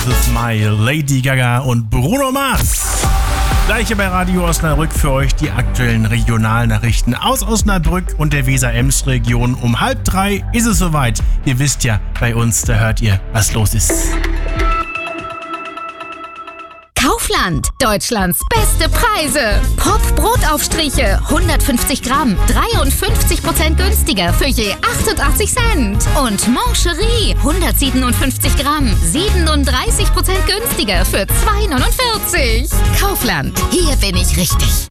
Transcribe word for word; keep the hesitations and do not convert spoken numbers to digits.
Is My, Lady Gaga und Bruno Mars. Gleich hier bei Radio Osnabrück für euch die aktuellen Regionalnachrichten aus Osnabrück und der Weser-Ems-Region. Um halb drei ist es soweit. Ihr wisst ja, bei uns, da hört ihr, was los ist. Kaufland, Deutschlands beste Preise. Pop-Brotaufstriche, hundertfünfzig Gramm, dreiundfünfzig Prozent günstiger für je achtundachtzig Cent. Und Mancherie, hundertsiebenundfünfzig Gramm, siebenunddreißig Prozent günstiger für zwei neunundvierzig. Kaufland, hier bin ich richtig.